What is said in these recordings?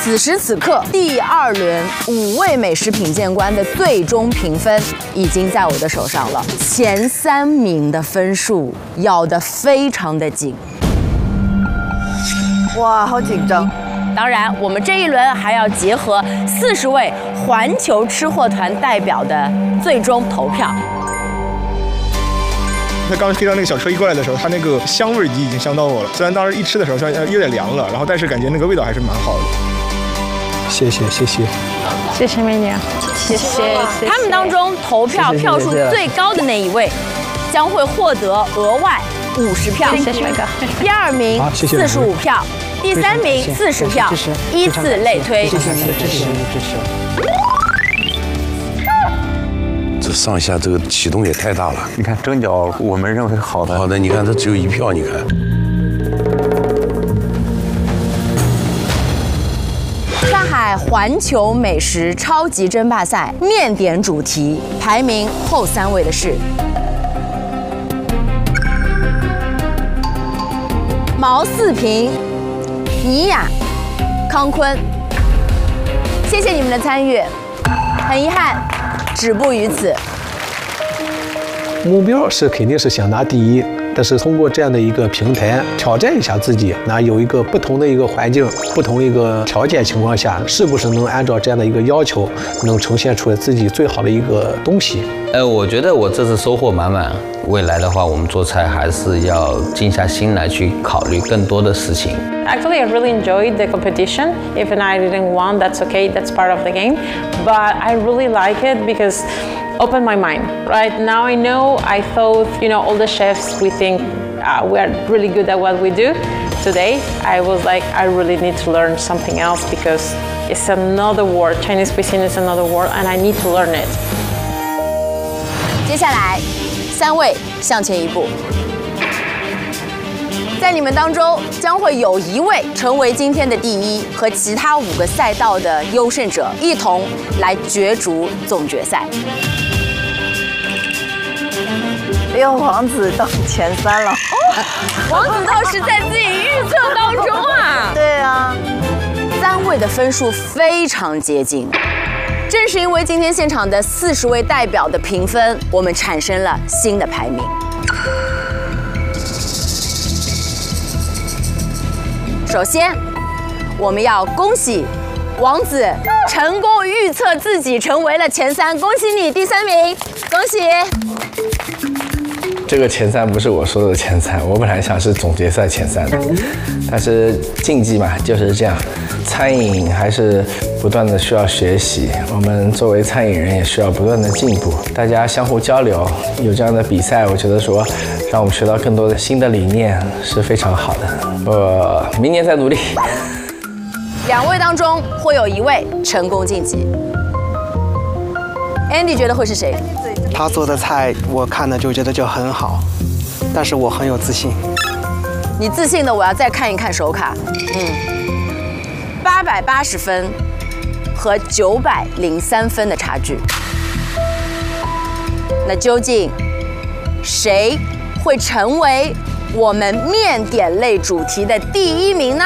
此时此刻，第2轮5位美食品鉴官的最终评分已经在我的手上了，前3名的分数咬得非常的紧。 哇，好紧张！ 当然，我们这一轮还要结合40位环球吃货团代表的最终投票。 他刚推到那个小车一过来的时候，它那个香味已经香到我了。虽然当时一吃的时候虽然有点凉了，然后但是感觉那个味道还是蛮好的。 谢谢谢谢， 谢谢美女，谢谢。 他们当中投票票数最高的那一位，将会获得额外50票。 谢谢哥。 第2名45票，第3名40票，依次类推。 支持。 这上下这个启动也太大了。 你看蒸饺，我们认为好的。 好的，你看它只有1票，你看。 上海环球美食超级争霸赛面点主题排名后3位的是毛四平、倪雅、康坤。谢谢你们的参与，很遗憾，止步于此。 目标是肯定是想拿第1，但是通过这样的一个平台挑战一下自己，那有一个不同的一个环境、不同一个条件情况下，是不是能按照这样的一个要求，能呈现出来自己最好的一个东西？ 我觉得我这次收获满满。未来的话，我们做菜还是要静下心来去考虑更多的事情。 Actually, I really enjoyed the competition. Even I didn't win, that's okay. That's part of the game. But I really like it because opened my mind. Right now, I know. I thought, all the chefs we think we are really good at what we do. Today, I was like, I really need to learn something else because it's another world. Chinese cuisine is another world, and I need to learn it. 接下来，3位向前一步。在你们当中，将会有1位成为今天的第1，和其他5个赛道的优胜者一同来角逐总决赛。 哎呦，王子到前3了！ 王子倒是在自己预测当中啊。 对啊 ，3位的分数非常接近。正是因为今天现场的40位代表的评分，我们产生了新的排名。首先，我们要恭喜王子成功预测自己成为了前3，恭喜你第3名，恭喜！ 这个前3不是我说的前3，我本来想是总决赛前3的，但是竞技嘛就是这样，餐饮还是不断的需要学习，我们作为餐饮人也需要不断的进步，大家相互交流，有这样的比赛，我觉得说让我们学到更多的新的理念是非常好的，我明年再努力。 2位当中会有1位成功晋级。Andy 觉得会是谁？ 他做的菜我看了就觉得就很好，但是我很有自信。 你自信的我要再看一看手卡。880分和903分的差距。那究竟谁会成为我们面点类主题的第1名呢？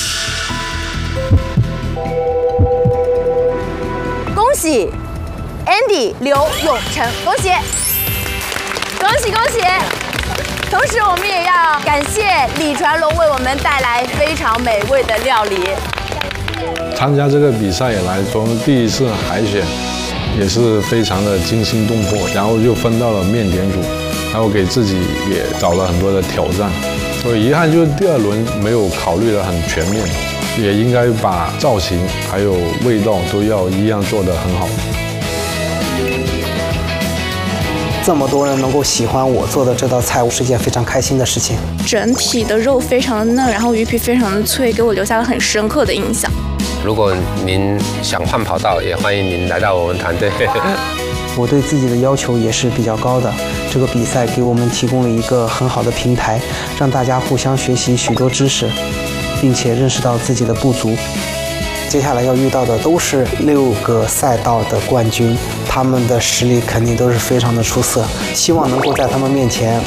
恭喜 Andy 刘永成，恭喜！恭喜恭喜！同时，我们也要感谢李传龙为我们带来非常美味的料理。 参加这个比赛以来说，第1次海选也是非常的惊心动魄，然后就分到了面点组，然后给自己也找了很多的挑战。所以遗憾就是第2轮没有考虑得很全面，也应该把造型还有味道都要一样做得很好。 这么多人能够喜欢我做的这道菜，是件非常开心的事情。 整体的肉非常的嫩，然后鱼皮非常的脆，给我留下了很深刻的印象。 如果您想换跑道，也欢迎您来到我们团队。 我对自己的要求也是比较高的，这个比赛给我们提供了一个很好的平台，让大家互相学习许多知识，并且认识到自己的不足。接下来要遇到的都是6个赛道的冠军，他们的实力肯定都是非常的出色，希望能够在他们面前